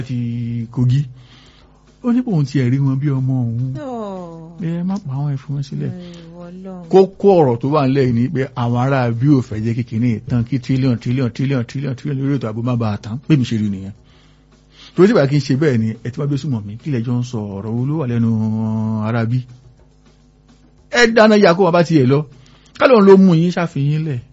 ti Kogi ó ní bóun ti ẹ̀rí wọn bí ọmọ òun ẹ má pa àwọn ẹ̀fọn sílẹ̀ kókó ọ̀rọ̀ tó wà nílẹ̀ yìí ni pé àwọn ará bí ò fẹ́ jẹ́ kékeré tán kí tírílíọ̀n lórí ètò ààbò má bàa tán pé mi ṣe rí nìyẹn torí tí bá kí n ṣe bẹ́ẹ̀ ni ẹ ti wá gbé súnmọ́ mi kílẹ̀ jọ ń sọ ọ̀rọ̀ wo ló wà lẹ́nu ará bí ẹ dáná ya kó wọn bá tiẹ̀ lọ kálọ̀ ló mú yín ṣàfihàn lẹ̀